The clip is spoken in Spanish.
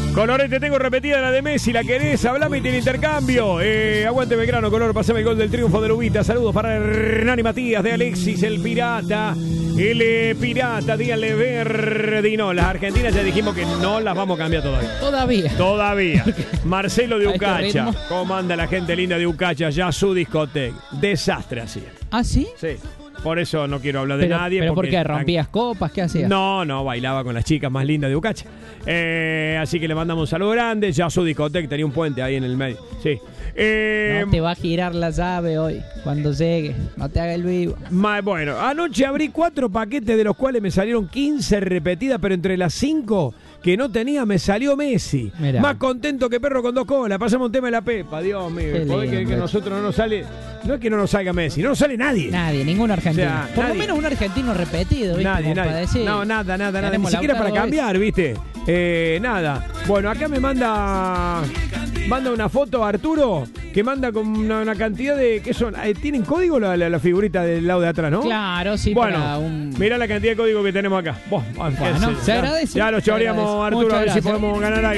Colorete, tengo repetida la de Messi, ¿la querés? Hablame y tiene intercambio. Aguante Belgrano, Color, pasame el gol del triunfo de Lubita. Saludos para Hernán y Matías de Alexis, el pirata. El pirata, díganle Verdino. Las argentinas ya dijimos que no las vamos a cambiar todavía. Todavía. Marcelo de Ucacha. ¿Cómo anda la gente linda de Ucacha? Ya su discoteca. Desastre así. ¿Ah, sí? Sí. Por eso no quiero hablar de nadie. ¿Pero por qué? ¿Rompías copas? ¿Qué hacías? No, bailaba con las chicas más lindas de Ucacha. Así que le mandamos un saludo grande. Ya su discoteca tenía un puente ahí en el medio. Sí. No te va a girar la llave hoy, cuando llegue. No te haga el vivo. Bueno, anoche abrí 4 paquetes, de los cuales me salieron 15 repetidas, pero entre las 5 que no tenía me salió Messi. Mirá. Más contento que perro con 2 colas. Pasamos un tema de la Pepa, Dios mío. ¿Podés creer que nosotros no nos sale? No es que no nos salga Messi, no nos sale nadie. Nadie, ningún argentino. O sea, por lo menos un argentino repetido, ¿viste? Nadie. Decir, no, nada. Ni siquiera para cambiar, ¿viste? Nada. Bueno, acá me manda una foto Arturo, que manda con una cantidad de... ¿Qué son? ¿Tienen código la figurita del lado de atrás, no? Claro, sí. Bueno, mirá la cantidad de código que tenemos acá. Bueno, se agradece. Ya lo choreamos, Arturo, a ver si podemos ganar algo.